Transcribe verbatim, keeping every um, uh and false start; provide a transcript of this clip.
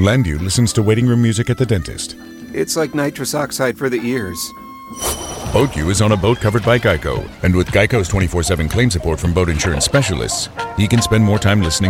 Landu listens to waiting room music at the dentist. It's like nitrous oxide for the ears. BoatU is on a boat covered by Geico, and with Geico's twenty-four seven claim support from boat insurance specialists, he can spend more time listening